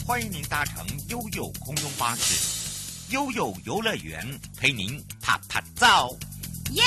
欢迎您搭乘悠悠空中巴士，悠悠游乐园陪您啪啪照。 耶！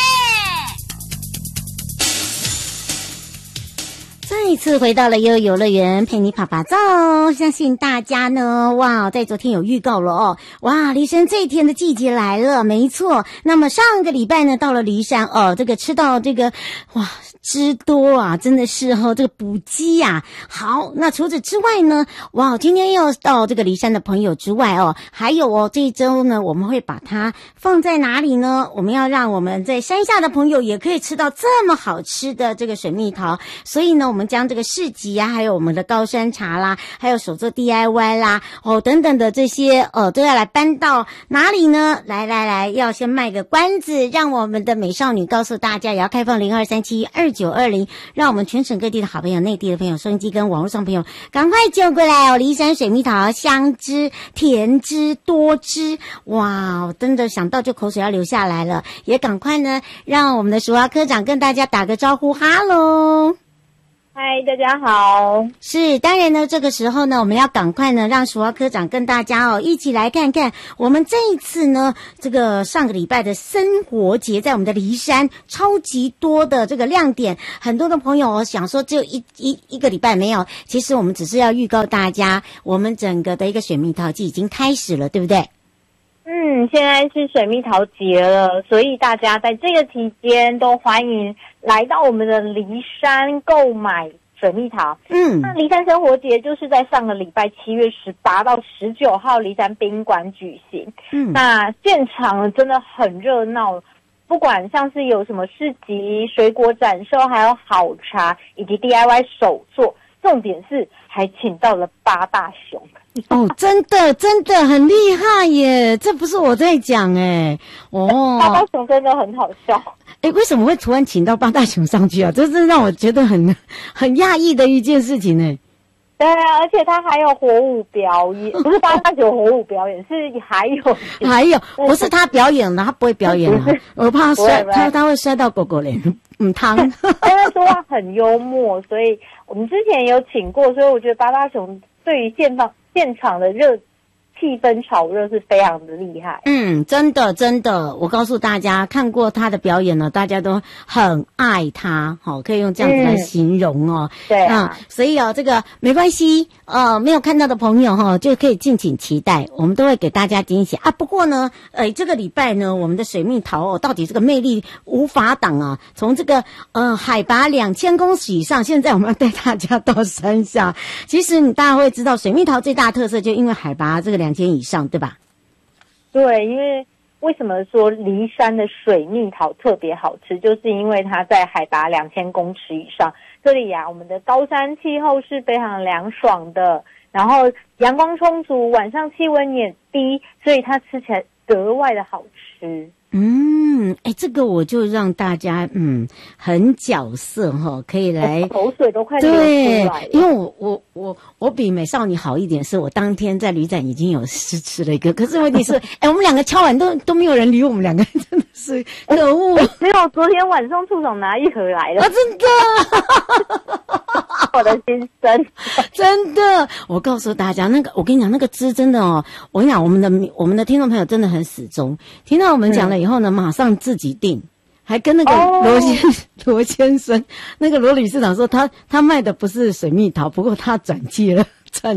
再一次回到了悠悠游乐园陪你啪啪照，相信大家呢，哇，在昨天有预告了哦，哇，梨山最甜的季节来了，没错。那么上个礼拜呢，到了梨山哦，这个吃到这个哇汁多啊，真的是哦，这个补鸡呀。好，那除此之外呢，哇，今天又到这个梨山的朋友之外哦，还有哦，这一周呢，我们会把它放在哪里呢？我们要让我们在山下的朋友也可以吃到这么好吃的这个水蜜桃，所以呢，我们将这个市集啊，还有我们的高山茶啦，还有手作 DIY 啦，哦等等的这些都要来搬到哪里呢？来，要先卖个关子，让我们的美少女告诉大家，也要开放02372920，让我们全省各地的好朋友、内地的朋友、收音机跟网络上朋友赶快就过来哦！梨山水蜜桃香汁、甜汁、多汁，哇，真的想到就口水要流下来了，也赶快呢，让我们的淑华科长跟大家打个招呼，哈喽。 嗨，大家好。 是，当然呢，这个时候呢，我们要赶快呢，让淑华科长跟大家一起来看看，我们这一次呢，这个上个礼拜的生活节，在我们的梨山超级多的这个亮点，很多的朋友想说只有一个礼拜没有，其实我们只是要预告大家，我们整个的一个水蜜桃季已经开始了，对不对？ 现在是水蜜桃节了，所以大家在这个期间都欢迎来到我们的梨山购买水蜜桃。那梨山生活节就是在上个礼拜7月18到19号梨山宾馆举行。那现场真的很热闹，不管像是有什么市集、水果展售，还有好茶以及 DIY 手作，重点是还请到了八大熊。 哦，真的很厉害耶！这不是我在讲哎， 八大熊真的很好笑。 为什么会突然请到八大熊上去啊？这是让我觉得很讶异的一件事情呢。 对啊，而且他还有火舞表演，不是八大熊火舞表演，是还有， 不是他表演了，他不会表演了，我怕摔，他会摔到狗狗脸，汤。 因为说话很幽默，所以我们之前有请过，所以我觉得八大熊对于现场的气氛炒热是非常的厉害。 真的，我告诉大家，看过他的表演呢，大家都很爱他，可以用这样子来形容哦。 对啊， 所以这个没关系，没有看到的朋友就可以敬请期待，我们都会给大家惊喜啊。不过呢，这个礼拜呢，我们的水蜜桃到底这个魅力无法挡啊！从这个海拔2000公尺以上，现在我们要带大家到山下。其实大家会知道，水蜜桃最大的特色就因为海拔这个2000以上，对吧？ 对，因为什么说梨山的水蜜桃特别好吃，就是因为它在海拔2000公尺以上。这里我们的高山气候是非常凉爽的，然后阳光充足，晚上气温也低，所以它吃起来格外的好吃。 这个我就让大家很角色可以来口水都快流出来了。 对，因为我比美少女好一点，是我当天在旅展已经有吃了一个，可是问题是我们两个敲完都没有人理我们两个，真的是可恶。 没有，昨天晚上处长拿一盒来了。 真的。 我的心声。 真的，我告诉大家，我跟你讲，那个汁真的我跟你讲，我们的听众朋友真的很死忠，听到我们讲了以后呢，马上自己订，还跟那个罗先生，那个罗理事长说他卖的不是水蜜桃，不过他转介了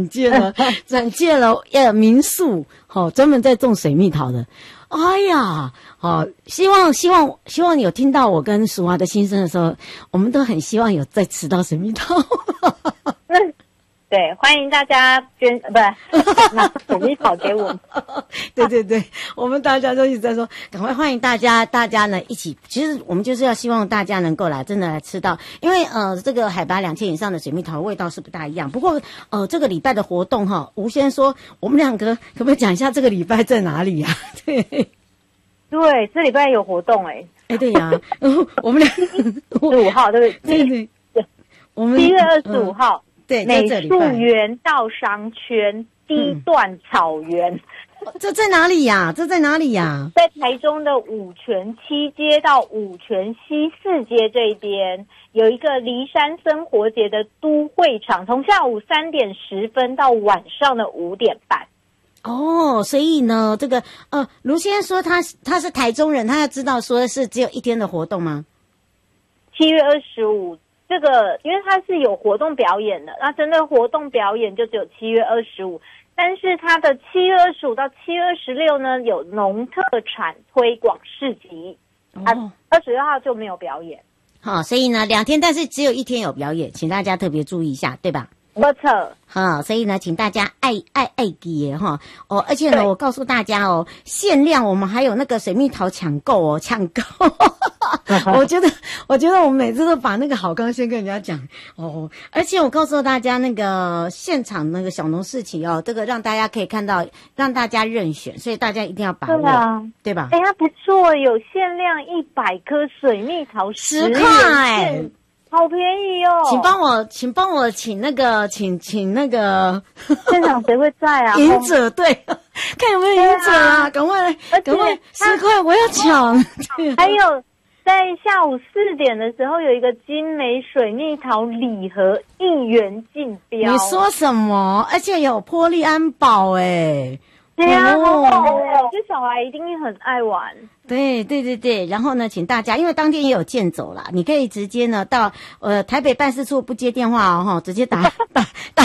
民宿，专门在种水蜜桃的。哎呀，希望有听到我跟淑华的心声的时候，我们都很希望有再吃到水蜜桃。 对，欢迎大家拿水蜜桃给我们。 对，我们大家都一直在说，赶快欢迎大家呢一起。其实我们就是要希望大家能够真的来吃到，因为这个海拔2000以上的水蜜桃味道是不大一样。不过这个礼拜的活动吴先说，我们两个可不可以讲一下这个礼拜在哪里啊？ 对，这礼拜有活动对呀，我们 25号对不对？对， 我们 7月25号。对， 美术园到商圈低段草原。 这在哪里呀？这在哪里呀？ 在台中的五权7街到五权西4街这边，有一个梨山生活节的都会场，从下午3点10分到晚上的5点半。 哦，所以呢，这个卢先生说他是台中人，他要知道说是只有1天的活动吗 ？7月25，这个因为他是有活动表演的，那针对活动表演就只有7月25。但是它的7月25到7月26呢，有农特产推广市集，26号就没有表演。 好，所以呢2天，但是只有1天有表演，请大家特别注意一下，对吧？ 没错。 好，所以呢，请大家爱记哈哦，而且呢，我告诉大家哦，限量我们还有那个水蜜桃抢购。我觉得我们每次都把那个好康先跟人家讲哦，而且我告诉大家那个现场那个小农市集哦，这个让大家可以看到，让大家任选，所以大家一定要把握，对吧？ 它不错，有限量100颗水蜜桃 10块。 好便宜哦！ 请帮我请那个现场谁会在啊？ 赢者对，看有没有赢者啊！赶快10块我要抢！ 还有在下午4点的时候，有一个精美水蜜桃礼盒1元竞标。 你说什么？而且有波利安堡哎！ 对啊，这小孩一定很愛玩。 对，然后呢，请大家，因为当天也有健走啦，你可以直接呢到台北办事处不接电话哦，直接打